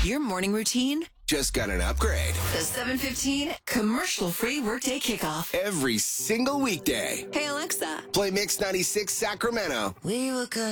Your morning routine just got an upgrade. The 7:15 commercial-free workday kickoff. Every single weekday. Hey, Alexa. Play Mix 96 Sacramento. We were good.